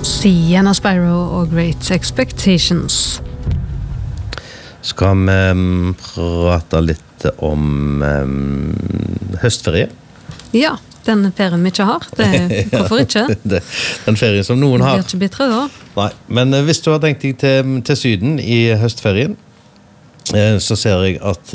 Sienna Spyro og Great Expectations. Skal vi prate litt om høstferie? Ja, den ferien vi ikke har. Hvorfor ikke? Den ferien som noen har. Det blir ikke bitre da. Nei, men hvis du har tenkt deg til Syden i høstferien, så ser jeg at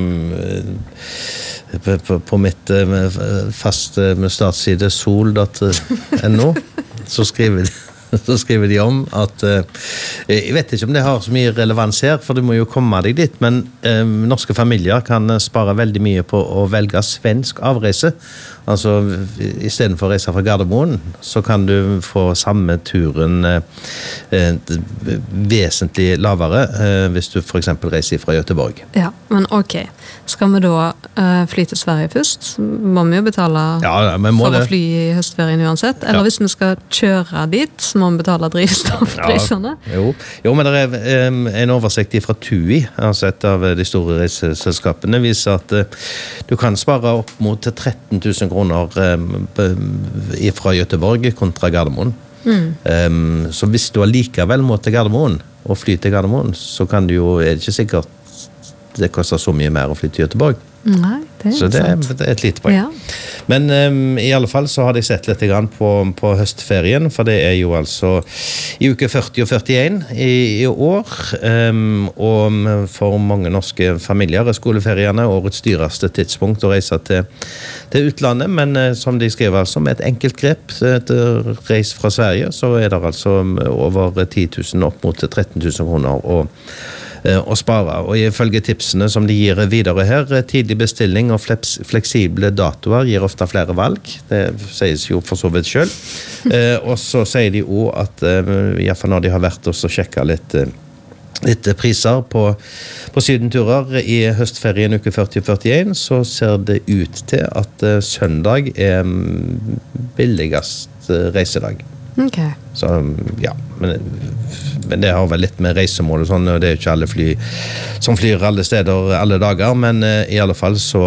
på mitt faste startside sol.no så skriver de om at jeg vet ikke om det har så mye relevans her, for du må jo komme deg dit, men norske familier kan spare veldig mye på å velge svensk avreise. Altså, i stedet for å reise fra Gardermoen, så kan du få samme turen vesentlig lavere hvis du for eksempel reiser fra Göteborg. Ja, men ok. Skal vi da fly til Sverige først? Må vi jo betale for å fly i høstferien uansett? Eller hvis vi skal kjøre dit, så må vi betale drivstoffprisene? Jo, men det er en oversikt fra TUI, altså et av de store reiseselskapene, viser at du kan spare opp mot 13 000 kroner fra Göteborg kontra Gardermoen. Så hvis du allikevel må til Gardermoen og fly til Gardermoen, så kan du jo, er det ikke sikkert det koster så mye mer å fly til Göteborg. Nei, det er så det er et lite poeng. Ja. Men i alle fall så har de sett litt grann på høstferien, for det er jo altså i uke 40 og 41 i år, og for mange norske familier er skoleferiene årets dyreste tidspunkt å reise til utlandet, men som de skriver altså, med et enkelt grep til reis fra Sverige, så er det altså over 10 000 opp mot 13 000 kroner å spare, og ifølge tipsene som de gir videre her, tidlig bestilling og fleksible datoer gir ofte flere valg, det sies jo for så vidt selv, og så sier de også at i hvert fall når de har vært og sjekket litt priser på sydenturer i høstferien uke 40-41, så ser det ut til at søndag er billigst reisedag. Okay. Så ja, men det har vel litt med reisemål og sånn, og det er jo ikke alle fly som flyr alle steder alle dager, men i alle fall så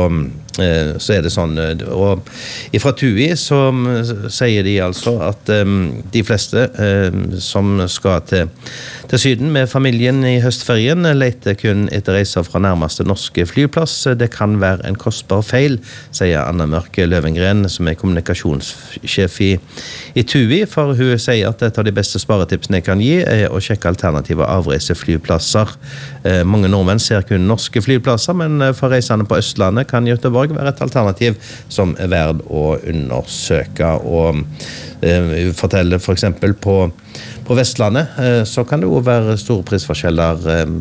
er det sånn, og fra TUI så sier de altså at de fleste som skal til Syden med familien i høstferien leter kun etter reiser fra nærmeste norske flyplass. Det kan være en kostbar feil, sier Anna Mørk Løvengren, som er kommunikasjonssjef i TUI, for hun sier at et av de beste sparetipsene jeg kan gi er å sjekke alternative avreiseflyplasser. Mange nordmenn ser kun norske flyplasser, men for reisende på Østlandet kan Göteborg være et alternativ som er verd å undersøke, og fortelle for eksempel på Vestlandet, så kan det jo være store prisforskjeller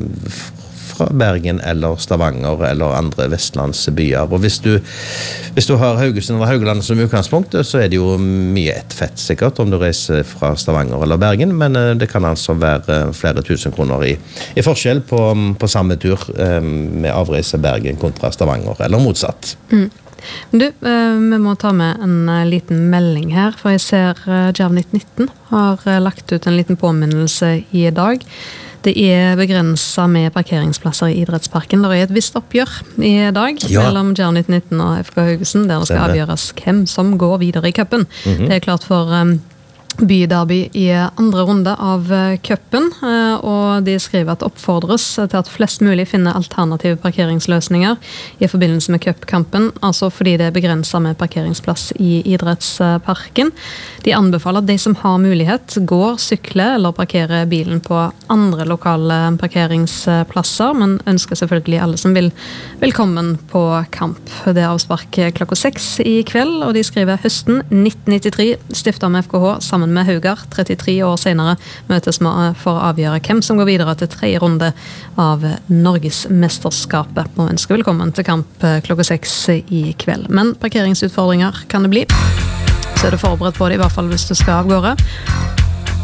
fra Bergen eller Stavanger eller andre vestlandsbyer, og hvis du har Haugesund eller Haugaland som utgangspunkt, så er det jo mye ett fett sikkert om du reiser fra Stavanger eller Bergen, men det kan altså være flere tusen kroner i forskjell på samme tur med avreise Bergen kontra Stavanger, eller motsatt. Du, vi må ta med en liten melding her, for jeg ser Javnit 19 har lagt ut en liten påminnelse i dag. Det er begrenset med parkeringsplasser i idrettsparken. Det er et visst oppgjør i dag mellom Javnit 19 og FK Haugesund, der det skal avgjøres hvem som går videre i cupen. Det er klart for byderby i andre runde av cupen, og de skriver at oppfordres til at flest mulig finner alternative parkeringsløsninger i forbindelse med cupkampen, altså fordi det er begrenset med parkeringsplass i idrettsparken. De anbefaler at de som har mulighet går, sykle eller parkere bilen på andre lokale parkeringsplasser, men ønsker selvfølgelig alle som vil velkommen på kamp. Det er avspark klokka 6 i kveld, og de skriver høsten 1993 stiftet med FKH sammen med Haugar, 33 år senere, møtes for å avgjøre hvem som går videre til 3. runde av Norgesmesterskapet. Og ønsker velkommen til kamp klokka 6 i kveld. Men parkeringsutfordringer kan det bli, så er du forberedt på det, i hvert fall hvis du skal av gårde.